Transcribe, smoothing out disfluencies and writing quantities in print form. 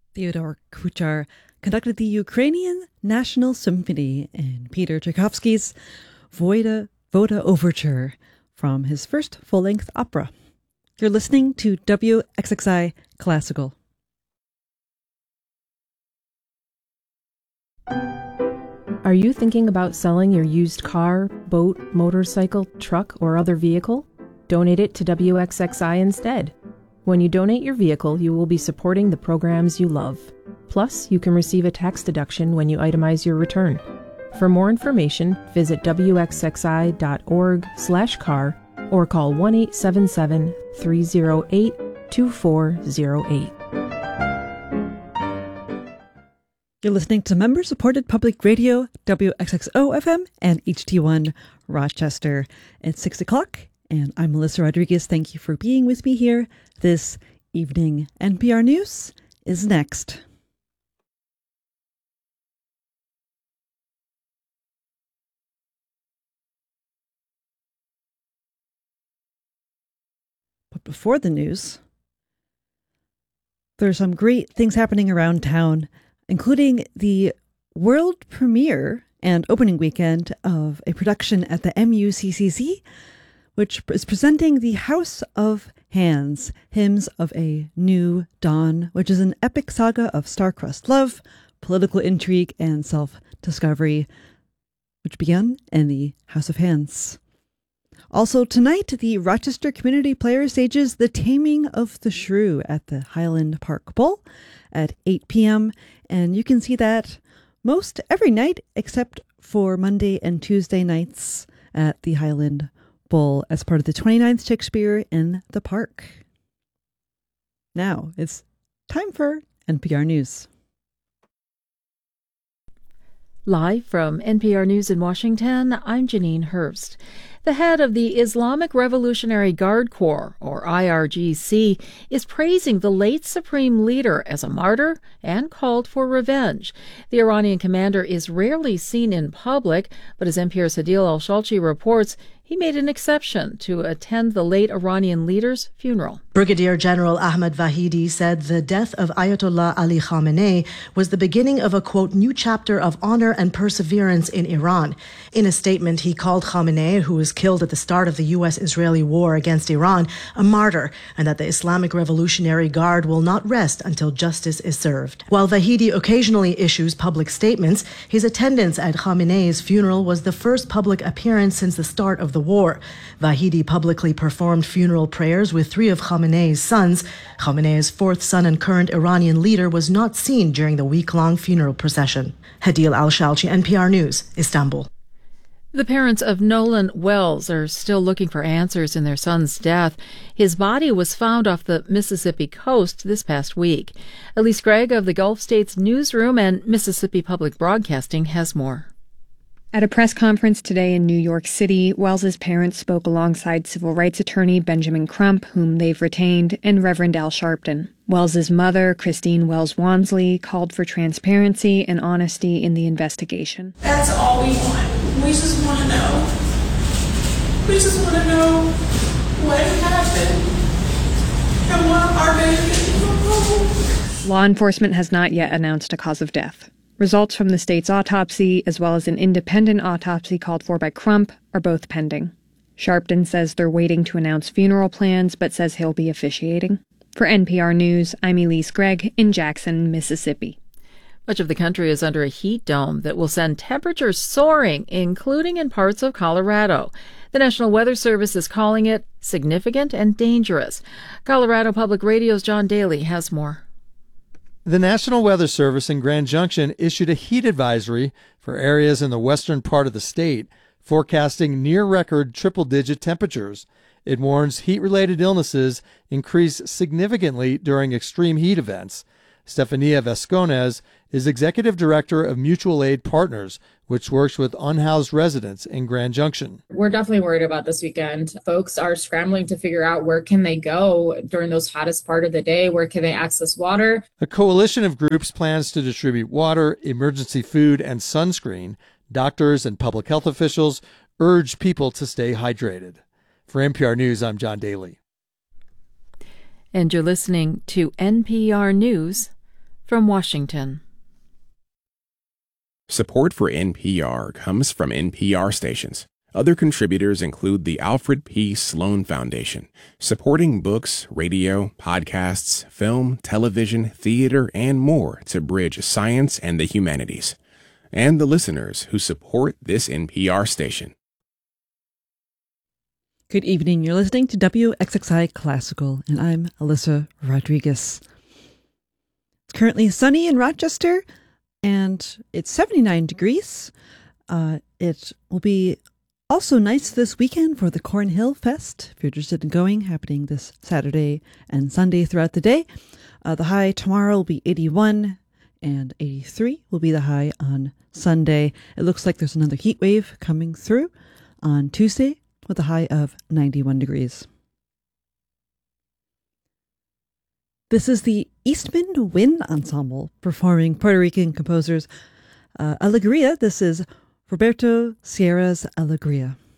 Theodore Kuchar conducted the Ukrainian National Symphony and Peter Tchaikovsky's Voda Overture from his first full-length opera. You're listening to WXXI Classical. Are you thinking about selling your used car, boat, motorcycle, truck, or other vehicle? Donate it to WXXI instead. When you donate your vehicle, you will be supporting the programs you love. Plus, you can receive a tax deduction when you itemize your return. For more information, visit wxxi.org/car or call 1-877-308-2408. You're listening to member-supported public radio, WXXO-FM and HD1 Rochester. It's 6 o'clock, and I'm Melissa Rodriguez. Thank you for being with me here this evening. NPR News is next. But before the news, there's some great things happening around town, including the world premiere and opening weekend of a production at the MUCCC, which is presenting The House of Hands, Hymns of a New Dawn, which is an epic saga of star-crossed love, political intrigue, and self-discovery, which began in The House of Hands. Also tonight, the Rochester Community Players stages The Taming of the Shrew at the Highland Park Bowl at 8 p.m., and you can see that most every night except for Monday and Tuesday nights at the Highland Bowl as part of the 29th Shakespeare in the Park. Now it's time for NPR News. Live from NPR News in Washington, I'm Janine Hurst. The head of the Islamic Revolutionary Guard Corps, or IRGC, is praising the late supreme leader as a martyr and called for revenge. The Iranian commander is rarely seen in public, but as NPR's Hadil Al-Shalchi reports, he made an exception to attend the late Iranian leader's funeral. Brigadier General Ahmad Vahidi said the death of Ayatollah Ali Khamenei was the beginning of a, quote, new chapter of honor and perseverance in Iran. In a statement, he called Khamenei, who was killed at the start of the U.S.-Israeli war against Iran, a martyr, and that the Islamic Revolutionary Guard will not rest until justice is served. While Vahidi occasionally issues public statements, his attendance at Khamenei's funeral was the first public appearance since the start of the war. Vahidi publicly performed funeral prayers with three of Khamenei's sons. Khamenei's fourth son and current Iranian leader was not seen during the week-long funeral procession. Hadil Al-Shalchi, NPR News, Istanbul. The parents of Nolan Wells are still looking for answers in their son's death. His body was found off the Mississippi coast this past week. Elise Gregg of the Gulf States Newsroom and Mississippi Public Broadcasting has more. At a press conference today in New York City, Wells's parents spoke alongside civil rights attorney Benjamin Crump, whom they've retained, and Reverend Al Sharpton. Wells's mother, Christine Wells Wansley, called for transparency and honesty in the investigation. That's all we want. We just want to know. We just want to know what happened and what our baby is. Law enforcement has not yet announced a cause of death. Results from the state's autopsy, as well as an independent autopsy called for by Crump, are both pending. Sharpton says they're waiting to announce funeral plans, but says he'll be officiating. For NPR News, I'm Elise Gregg in Jackson, Mississippi. Much of the country is under a heat dome that will send temperatures soaring, including in parts of Colorado. The National Weather Service is calling it significant and dangerous. Colorado Public Radio's John Daly has more. The National Weather Service in Grand Junction issued a heat advisory for areas in the western part of the state, forecasting near-record triple-digit temperatures. It warns heat-related illnesses increase significantly during extreme heat events. Stefania Vasconez is executive director of Mutual Aid Partners, which works with unhoused residents in Grand Junction. We're definitely worried about this weekend. Folks are scrambling to figure out where can they go during those hottest part of the day, where can they access water. A coalition of groups plans to distribute water, emergency food, and sunscreen. Doctors and public health officials urge people to stay hydrated. For NPR News, I'm John Daly. And you're listening to NPR News From Washington. Support for NPR comes from NPR stations. Other contributors include the Alfred P. Sloan Foundation, supporting books, radio, podcasts, film, television, theater, and more to bridge science and the humanities. And the listeners who support this NPR station. Good evening. You're listening to WXXI Classical, and I'm Alyssa Rodriguez. It's currently sunny in Rochester, and it's 79 degrees. It will be also nice this weekend for the Cornhill Fest, if you're interested in going, happening this Saturday and Sunday throughout the day. The high tomorrow will be 81, and 83 will be the high on Sunday. It looks like there's another heat wave coming through on Tuesday with a high of 91 degrees. This is the Eastman Wind Ensemble performing Puerto Rican composers Alegria. This is Roberto Sierra's Alegria.